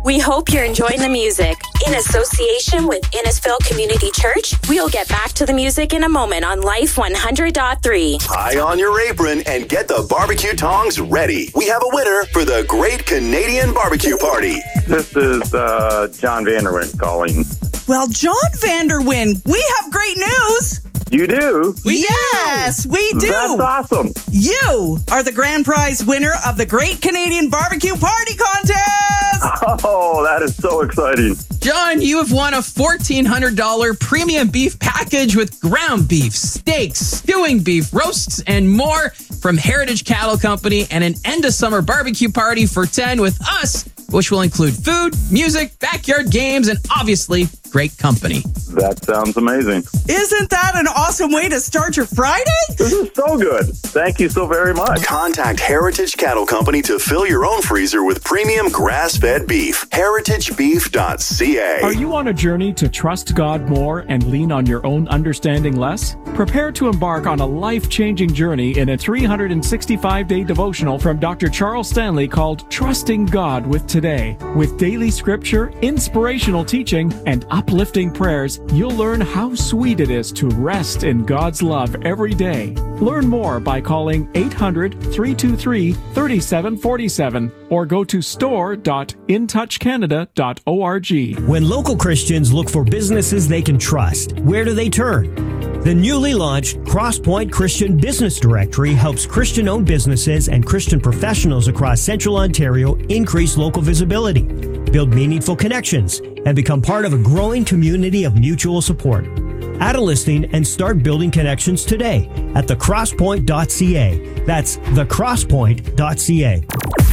We hope you're enjoying the music. In association with Innisfil Community Church, we'll get back to the music in a moment on Life 100.3. Tie on your apron and get the barbecue tongs ready. We have a winner for the Great Canadian Barbecue Party. This is John Vanderwyn calling. Well, John Vanderwyn, we have great news. You do? Yes, we do. That's awesome. You are the grand prize winner of the Great Canadian Barbecue Party Contest. Oh, that is so exciting. John, you have won a $1,400 premium beef package with ground beef, steaks, stewing beef, roasts, and more from Heritage Cattle Company and an end-of-summer barbecue party for 10 with us, which will include food, music, backyard games, and obviously great company. That sounds amazing. Isn't that an awesome way to start your Friday? This is so good. Thank you so very much. Contact Heritage Cattle Company to fill your own freezer with premium grass-fed beef. heritagebeef.ca. Are you on a journey to trust God more and lean on your own understanding less? Prepare to embark on a life-changing journey in a 365-day devotional from Dr. Charles Stanley called Trusting God with Today. With daily scripture, inspirational teaching, and uplifting prayers, you'll learn how sweet it is to rest in God's love every day. Learn more by calling 800-323-3747 or go to store.intouchcanada.org. When local Christians look for businesses they can trust, where do they turn? The newly launched CrossPoint Christian Business Directory helps Christian-owned businesses and Christian professionals across Central Ontario increase local visibility, build meaningful connections, and become part of a growing community of mutual support. Add a listing and start building connections today at thecrosspoint.ca. That's thecrosspoint.ca.